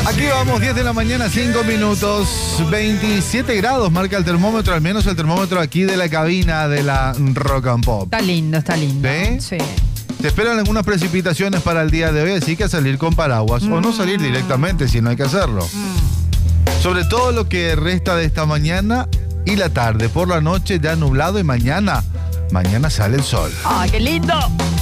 Aquí vamos, 10 de la mañana, 5 minutos, 27 grados marca el termómetro, al menos el termómetro aquí de la cabina de la Rock and Pop. Está lindo, está lindo. ¿Sí? Sí. Se esperan algunas precipitaciones para el día de hoy, así que salir con paraguas o no salir directamente si no hay que hacerlo. Sobre todo lo que resta de esta mañana y la tarde. Por la noche ya nublado y mañana sale el sol. ¡Ay, qué lindo!